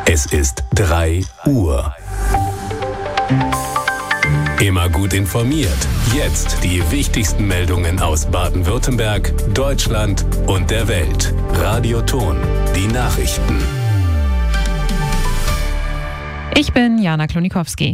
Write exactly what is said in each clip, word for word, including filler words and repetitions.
Es ist drei Uhr. Immer gut informiert. Jetzt die wichtigsten Meldungen aus Baden-Württemberg, Deutschland und der Welt. Radio Ton, die Nachrichten. Ich bin Jana Klonikowski.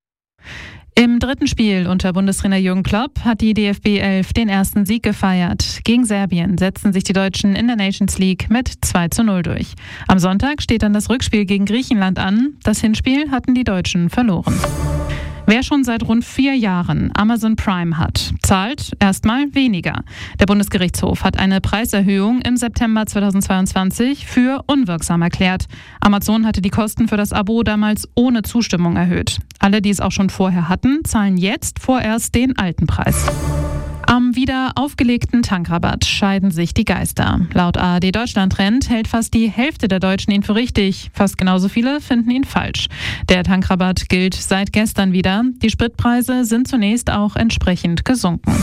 Im dritten Spiel unter Bundestrainer Jürgen Klopp hat die D F B elf den ersten Sieg gefeiert. Gegen Serbien setzten sich die Deutschen in der Nations League mit zwei zu null durch. Am Sonntag steht dann das Rückspiel gegen Griechenland an. Das Hinspiel hatten die Deutschen verloren. Wer schon seit rund vier Jahren Amazon Prime hat, zahlt erstmal weniger. Der Bundesgerichtshof hat eine Preiserhöhung im September zweitausendzweiundzwanzig für unwirksam erklärt. Amazon hatte die Kosten für das Abo damals ohne Zustimmung erhöht. Alle, die es auch schon vorher hatten, zahlen jetzt vorerst den alten Preis. Am wieder aufgelegten Tankrabatt scheiden sich die Geister. Laut A R D Deutschland-Trend hält fast die Hälfte der Deutschen ihn für richtig. Fast genauso viele finden ihn falsch. Der Tankrabatt gilt seit gestern wieder. Die Spritpreise sind zunächst auch entsprechend gesunken.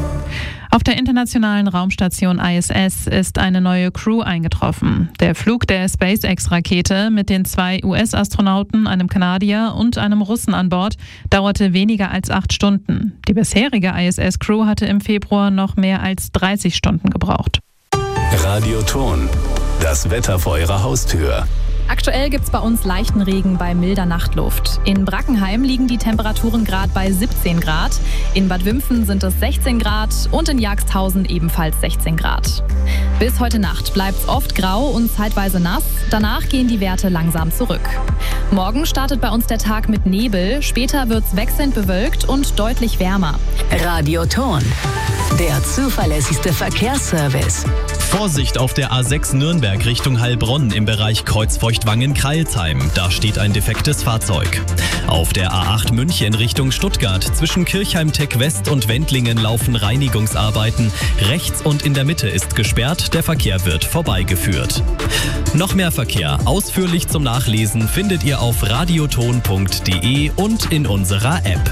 Auf der internationalen Raumstation I S S ist eine neue Crew eingetroffen. Der Flug der SpaceX-Rakete mit den zwei U S-Astronauten, einem Kanadier und einem Russen an Bord dauerte weniger als acht Stunden. Die bisherige I S S-Crew hatte im Februar noch mehr als dreißig Stunden gebraucht. Radio Ton, das Wetter vor Ihrer Haustür. Aktuell gibt es bei uns leichten Regen bei milder Nachtluft. In Brackenheim liegen die Temperaturen gerade bei siebzehn Grad. In Bad Wimpfen sind es sechzehn Grad und in Jagdshausen ebenfalls sechzehn Grad. Bis heute Nacht bleibt es oft grau und zeitweise nass. Danach gehen die Werte langsam zurück. Morgen startet bei uns der Tag mit Nebel. Später wird es wechselnd bewölkt und deutlich wärmer. Radio Ton, der zuverlässigste Verkehrsservice. Vorsicht auf der A sechs Nürnberg Richtung Heilbronn im Bereich Kreuzfeuchtwangen-Kreilsheim. Da steht ein defektes Fahrzeug. Auf der A acht München Richtung Stuttgart zwischen Kirchheim-Tech West und Wendlingen laufen Reinigungsarbeiten. Rechts und in der Mitte ist gesperrt. Der Verkehr wird vorbeigeführt. Noch mehr Verkehr ausführlich zum Nachlesen findet ihr auf radioton punkt de und in unserer App.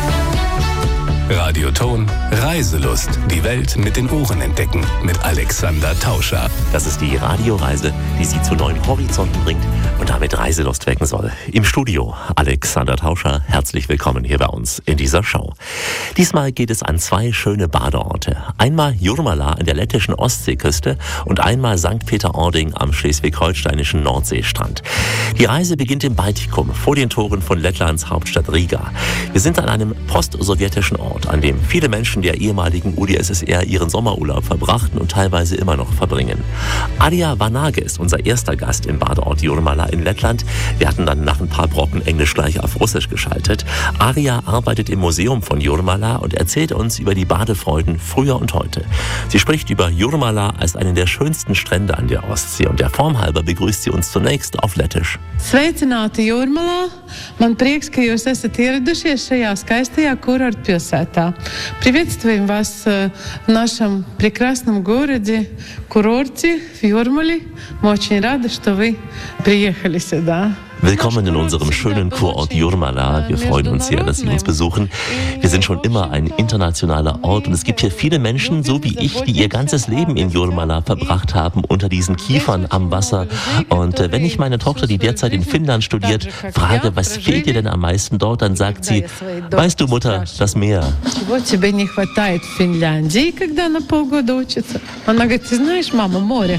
Radio Ton, Reiselust. Die Welt mit den Ohren entdecken. Mit Alexander Tauscher. Das ist die Radioreise, die Sie zu neuen Horizonten bringt und damit Reiselust wecken soll. Im Studio Alexander Tauscher. Herzlich willkommen hier bei uns in dieser Show. Diesmal geht es an zwei schöne Badeorte. Einmal Jurmala in der lettischen Ostseeküste und einmal Sankt Peter-Ording am schleswig-holsteinischen Nordseestrand. Die Reise beginnt im Baltikum, vor den Toren von Lettlands Hauptstadt Riga. Wir sind an einem postsowjetischen Ort, an dem viele Menschen der ehemaligen U d S S R ihren Sommerurlaub verbrachten und teilweise immer noch verbringen. Adia Vanage ist unser erster Gast im Badeort Jurmala in Lettland. Wir hatten dann nach ein paar Brocken Englisch gleich auf Russisch geschaltet. Aria arbeitet im Museum von Jurmala und erzählt uns über die Badefreuden früher und heute. Sie spricht über Jurmala als einen der schönsten Strände an der Ostsee und der Form halber begrüßt sie uns zunächst auf Lettisch. Sveicināti Jurmalā. Man prieks, ka jūs esat ieradušies šajā skaistajā kurortu pilsētā. Приветствуем вас в нашем прекрасном городе, курорте в Юрмале. Мы очень рады, что вы приехали сюда. Willkommen in unserem schönen Kurort Jurmala. Wir freuen uns sehr, dass Sie uns besuchen. Wir sind schon immer ein internationaler Ort und es gibt hier viele Menschen, so wie ich, die ihr ganzes Leben in Jurmala verbracht haben, unter diesen Kiefern am Wasser. Und wenn ich meine Tochter, die derzeit in Finnland studiert, frage, was fehlt dir denn am meisten dort, dann sagt sie, weißt du, Mutter, das Meer. Вот тебе не хватает в Финляндии, когда она полгода учится. Она говорит, ты знаешь, мама, море.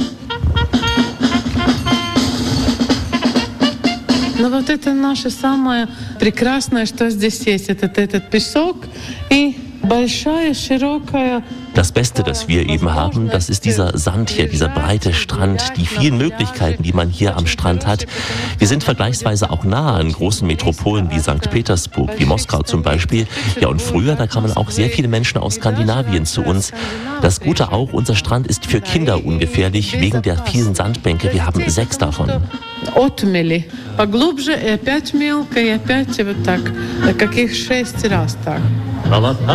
Но вот это наше самое прекрасное, что здесь есть. Это этот песок и большая, широкая. Das Beste, das wir eben haben, das ist dieser Sand hier, dieser breite Strand, die vielen Möglichkeiten, die man hier am Strand hat. Wir sind vergleichsweise auch nah an großen Metropolen wie Sankt Petersburg, wie Moskau zum Beispiel. Ja, und früher, da kamen auch sehr viele Menschen aus Skandinavien zu uns. Das Gute auch, unser Strand ist für Kinder ungefährlich, wegen der vielen Sandbänke. Wir haben sechs davon. Отмели. Поглубже и опять мелко, и опять вот так. Каких шесть раз так.